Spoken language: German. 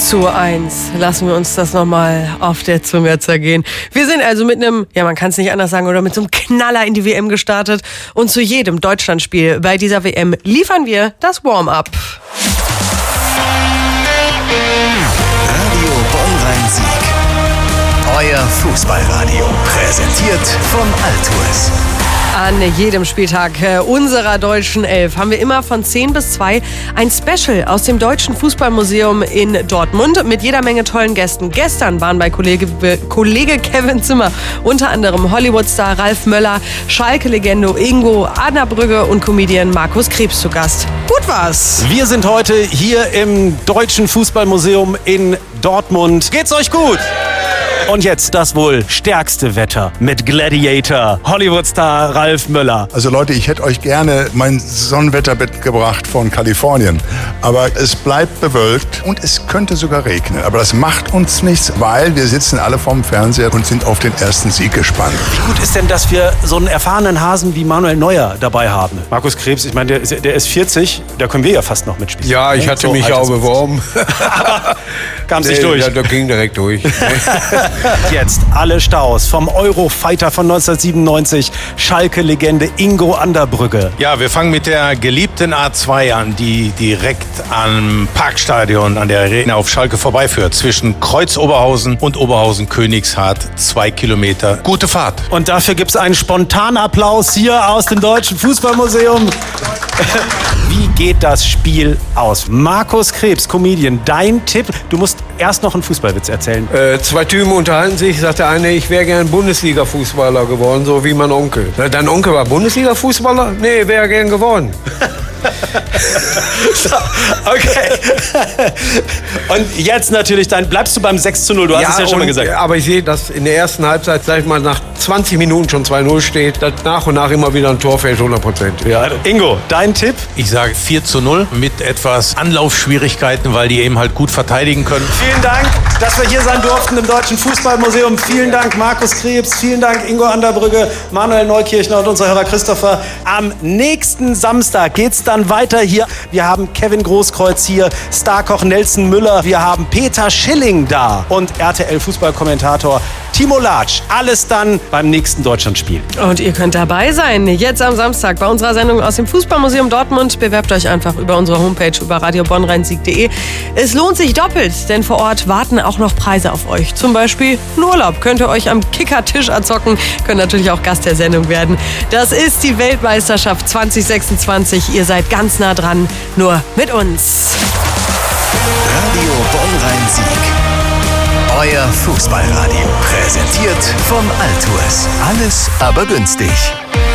1:1. Lassen wir uns das nochmal auf der Zunge zergehen. Wir sind also mit einem, ja man kann es nicht anders sagen, oder mit so einem Knaller in die WM gestartet. Und zu jedem Deutschlandspiel bei dieser WM liefern wir das Warm-up. Radio Bonn-Rhein-Sieg. Euer Fußballradio. Präsentiert von Altours. An jedem Spieltag unserer deutschen Elf haben wir immer von 10 bis 2 ein Special aus dem Deutschen Fußballmuseum in Dortmund mit jeder Menge tollen Gästen. Gestern waren bei Kollege Kevin Zimmer unter anderem Hollywood-Star Ralf Möller, Schalke-Legende Ingo Andrbrügge und Comedian Markus Krebs zu Gast. Gut war's! Wir sind heute hier im Deutschen Fußballmuseum in Dortmund. Geht's euch gut? Und jetzt das wohl stärkste Wetter mit Gladiator, Hollywood-Star Ralf Möller. Also Leute, ich hätte euch gerne mein Sonnenwetter mitgebracht von Kalifornien. Aber es bleibt bewölkt und es könnte sogar regnen. Aber das macht uns nichts, weil wir sitzen alle vorm Fernseher und sind auf den ersten Sieg gespannt. Wie gut ist denn, dass wir so einen erfahrenen Hasen wie Manuel Neuer dabei haben? Markus Krebs, ich meine, der ist 40, da können wir ja fast noch mitspielen. Ja, ich hatte mich auch beworben. Kam sich durch. Ja, das ging direkt durch. Jetzt alle Staus vom Eurofighter von 1997, Schalke-Legende Ingo Andrbrügge. Ja, wir fangen mit der geliebten A2 an, die direkt am Parkstadion an der Arena auf Schalke vorbeiführt. Zwischen Kreuz-Oberhausen und Oberhausen-Königshardt 2 Kilometer. Gute Fahrt. Und dafür gibt es einen Spontanapplaus hier aus dem Deutschen Fußballmuseum. Wie geht das Spiel aus? Markus Krebs, Comedian, dein Tipp? Du musst erst noch einen Fußballwitz erzählen. Zwei Typen unterhalten sich, sagt der eine, ich wäre gern Bundesliga-Fußballer geworden, so wie mein Onkel. Dein Onkel war Bundesliga-Fußballer? Nee, wäre gern geworden. Okay. Und jetzt natürlich, bleibst du beim 6:0, du hast es ja schon mal gesagt. Aber ich sehe, dass in der ersten Halbzeit, sag ich mal, nach 20 Minuten schon 2:0 steht, dass nach und nach immer wieder ein Tor fällt, 100%. Ja. Ingo, dein Tipp? Ich sage 4:0 mit etwas Anlaufschwierigkeiten, weil die eben halt gut verteidigen können. Vielen Dank, dass wir hier sein durften im Deutschen Fußballmuseum. Vielen Dank, Markus Krebs. Vielen Dank, Ingo Andrbrügge, Manuel Neukirchner und unser Hörer Christopher. Am nächsten Samstag geht's dann weiter hier. Wir haben Kevin Großkreuz hier, Starkoch Nelson Müller. Wir haben Peter Schilling da und RTL-Fußballkommentator Timo Latsch. Alles dann beim nächsten Deutschlandspiel. Und ihr könnt dabei sein, jetzt am Samstag bei unserer Sendung aus dem Fußballmuseum Dortmund. Bewerbt euch einfach über unsere Homepage über radiobonnrheinsieg.de. Es lohnt sich doppelt, denn vor Ort warten auch noch Preise auf euch. Zum Beispiel einen Urlaub. Könnt ihr euch am Kickertisch erzocken, könnt natürlich auch Gast der Sendung werden. Das ist die Weltmeisterschaft 2026. Ihr seid ganz nah dran, nur mit uns. Radio Bonn-Rhein-Sieg. Euer Fußballradio. Präsentiert von Altours. Alles aber günstig.